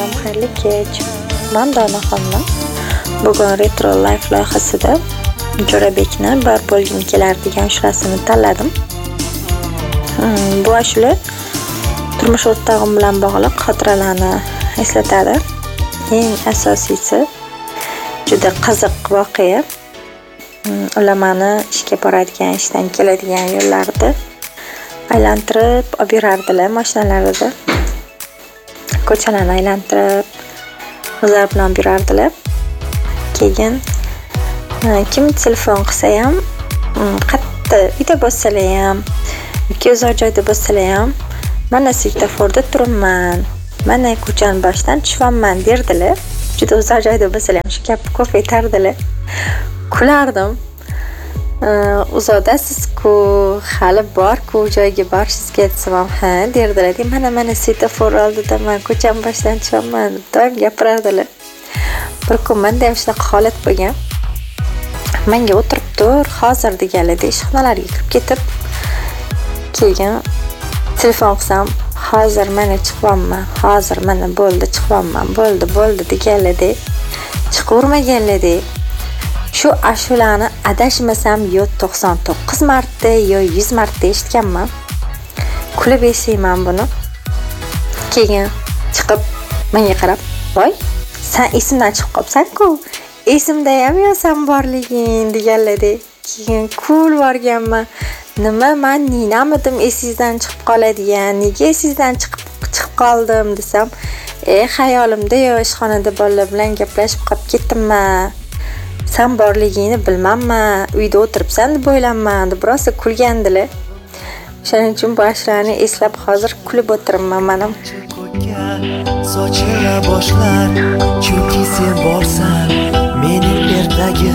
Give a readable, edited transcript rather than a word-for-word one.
Salom, xayrli kech. Men Donaxonman. Bugun Retro Life loyihasida Jo'rabekni bir bo'lgim kelar degan ashulasini tanladim. Bu ashula turmush o'rtog'im bilan bog'liq xotiralarni eslatadi. Eng asosiysi juda qiziq voqea. Ular meni ishga boradigan, ishdan keladigan yo'llarda aylantirib olib yurardilar mashinalarida. Ko'chalarni aylantirib o'zlari bilan yurardilar. Keyin kim telefon qilsa ham, qayerda uyda bo'lsalar ham, yoki uzoq joyda bo'lsalar ham, mana svetoforda turibman, mana ko'chaning boshidan tushyapman derdilar. Juda uzoq joyda bo'lsalar ham shu gapni ko'p aytardilar. Kulardim. Uzoqdasiz-ku, hali bor-ku, joyga borishingizga aytsam ham ha derdilar. Mana svetofor oldidaman, ko'cham boshidan tushyapman deb doim gapirardilar. Bir kun menda ham shunaqa holat bo'lgan. Menga o'tirib tur, hozir deganlarda ishxonalarga kirib ketib, keyin telefon qilsam, hozir mana chiqyapman, hozir mana bo'ldi chiqyapman, bo'ldi deganlarda chiqavermaganlarda shu ashulani adashmasam yo 99 marta yo 100 marta eshitganman. Kulib eslayman buni. Keyin chiqib menga qarab, "Voy, sen esimdan chiqib qolibsan-ku. Esimda ham yo'san borliging" deganlarda. Keyin kul borganman. Nima, men ninamidim esingizdan chiqib qoladigan, nega esingizdan chiqib qoldim desam, xayolimda yo ishxonada bolalar bilan gaplashib qolib ketdimman. Sen borligingni bilmayman, uyda o'tiribsan deb o'ylayman deb rosa kulgandilar. Shuning uchun bu ashlarni eslab hozir kulib o'tiribman men ham. Sochila boshlar, chunki